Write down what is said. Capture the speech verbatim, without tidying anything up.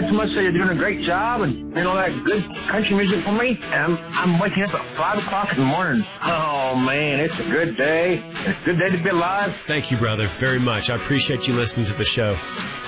so much that you're doing a great job and, you know, that good country music for me. And I'm, I'm waking up at five o'clock in the morning. Oh, man, it's a good day. It's a good day to be alive. Thank you, brother, very much. I appreciate you listening to the show.